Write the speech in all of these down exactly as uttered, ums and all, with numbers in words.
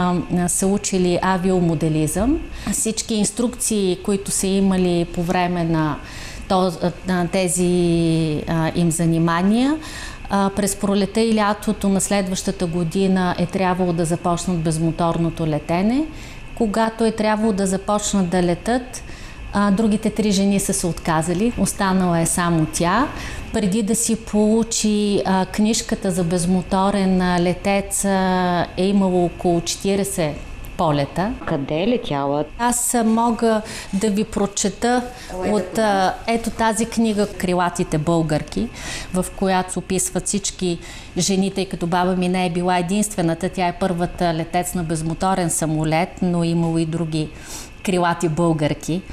са учили авиомоделизъм. Всички инструкции, които са имали по време на, на тези им занимания, през пролета и лятото на следващата година е трябвало да започнат безмоторното летене. Когато е трябвало да започнат да летат, другите три жени са се отказали. Останала е само тя. Преди да си получи а, книжката за безмоторен летец, а, е имало около четирийсет полета. Къде е летяла? Аз мога да ви прочета от а, ето тази книга "Крилатите българки", в която описват всички жени, тъй като баба ми не е била единствената. Тя е първата летец на безмоторен самолет, но имало и други крилати българки,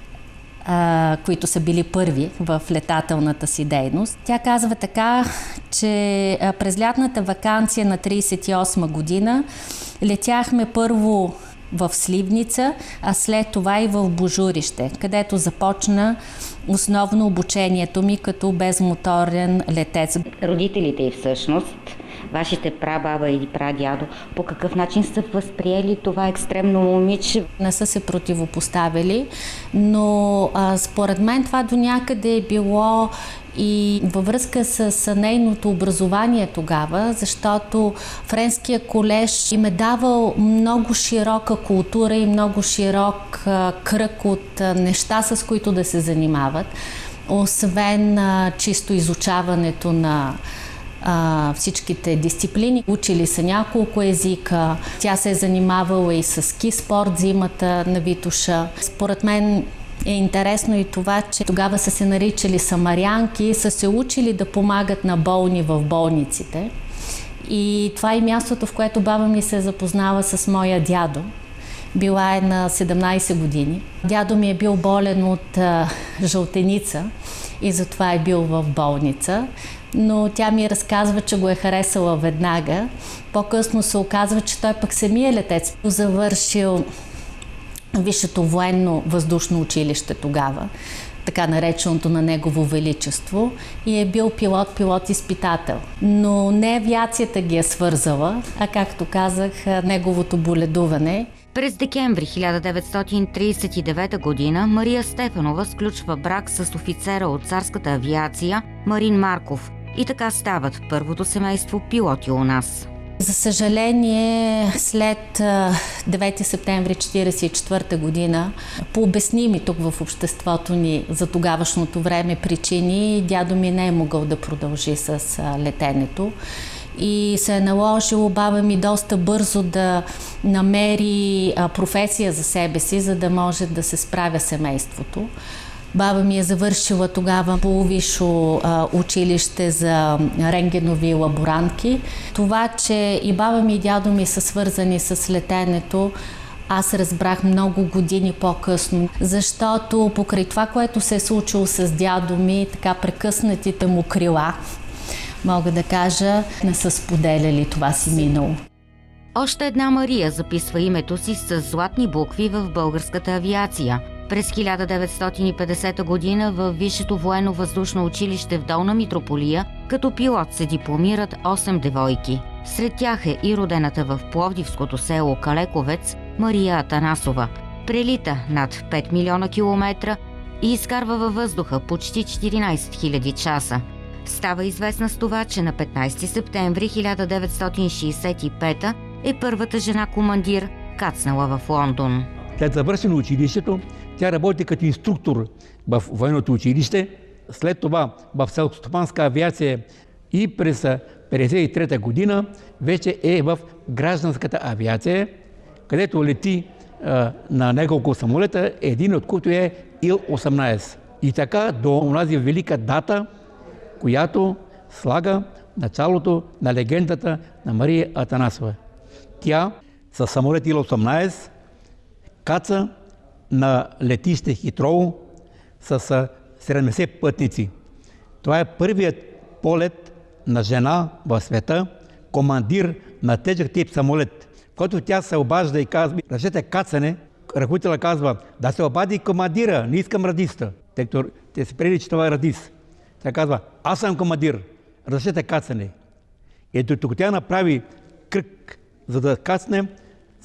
които са били първи в летателната си дейност. Тя казва така, че през лятната ваканция на трийсет и осма година летяхме първо в Сливница, а след това и в Божурище, където започна основно обучението ми като безмоторен летец. Родителите и всъщност, вашите прабаба или прадядо, по какъв начин са възприели това екстремно момиче? Не са се противопоставили, но а, според мен това до някъде е било и във връзка с, с нейното образование тогава, защото Френския колеж им е давал много широка култура и много широк а, кръг от а, неща, с които да се занимават, освен а, чисто изучаването на Uh, всичките дисциплини. Учили са няколко езика. Тя се е занимавала и с ски спорт зимата на Витоша. Според мен е интересно и това, че тогава са се наричали самарянки и са се учили да помагат на болни в болниците. И това е мястото, в което баба ми се е запознала с моя дядо. Била е на седемнайсет години. Дядо ми е бил болен от а, жълтеница и затова е бил в болница. Но тя ми разказва, че го е харесала веднага. По-късно се оказва, че той пък самия летец завършил Висшето военно въздушно училище тогава, така нареченото на Негово величество, и е бил пилот-пилот-изпитател. Но не авиацията ги е свързала, а както казах, неговото боледуване. През декември хиляда деветстотин трийсет и девета година Мария Стефанова сключва брак с офицера от царската авиация Марин Марков и така стават първото семейство пилоти у нас. За съжаление, след девети септември хиляда деветстотин четирийсет и четвърта година, по обясними тук в обществото ни за тогавашното време причини, дядо ми не е могъл да продължи с летенето. И се е наложило баба ми доста бързо да намери професия за себе си, за да може да се справя семейството. Баба ми е завършила тогава полувисше училище за рентгенови лаборантки. Това, че и баба ми и дядо ми са свързани с летенето, аз разбрах много години по-късно, защото покрай това, което се е случило с дядо ми, така прекъснатите му крила, мога да кажа, не са споделяли това си минало. Още една Мария записва името си с златни букви в българската авиация. През хиляда деветстотин и петдесета година в Висшето военно въздушно училище в Долна Митрополия като пилот се дипломират осем девойки. Сред тях е и родената в пловдивското село Калековец Мария Атанасова. Прелита над пет милиона километра и изкарва във въздуха почти четиринайсет хиляди часа. Става известна с това, че на петнайсети септември хиляда деветстотин шейсет и пета е първата жена командир, кацнала в Лондон. След завършено училището, тя работи като инструктор в военното училище, след това в селскостопанска авиация и през петдесет и трета година вече е в гражданската авиация, където лети а, на няколко самолета, един от които е Ил осемнайсет. И така до онази велика дата, която слага началото на легендата на Мария Атанасова. Тя със самолет Ил осемнайсет каца на летище Хитроу с седемдесет пътници. Това е първият полет на жена в света, командир на тежък тип самолет, в който тя се обажда и казва: "Разрешете кацане", ръководителят казва: "Да се обади командира, не искам радиста", тъй като те се приели, че това е радист. Тя казва: "Аз съм командир, разрешете кацане". И докато тя направи кръг, за да кацне,